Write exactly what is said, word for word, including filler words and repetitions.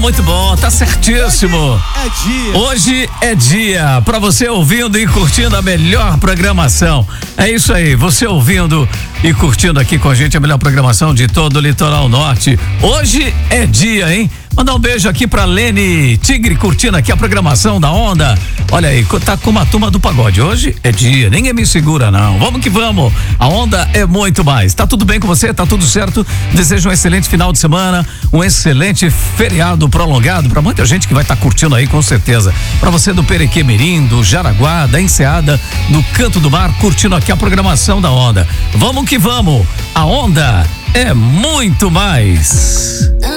muito bom, tá certíssimo. É dia. Hoje é dia pra você ouvindo e curtindo a melhor programação. É isso aí, você ouvindo e curtindo aqui com a gente a melhor programação de todo o Litoral Norte. Hoje é dia, hein? Mandar um beijo aqui pra Lene Tigre curtindo aqui a programação da Onda. Olha aí, tá com uma turma do pagode. Hoje é dia, ninguém me segura não. Vamos que vamos. A Onda é muito mais. Tá tudo bem com você? Tá tudo certo? Desejo um excelente final de semana, um excelente feriado prolongado pra muita gente que vai estar tá curtindo aí com certeza. Pra você do Perequê-Mirim, do Jaraguá, da Enseada, do Canto do Mar, curtindo aqui a programação da Onda. Vamos que vamos. A Onda é muito mais.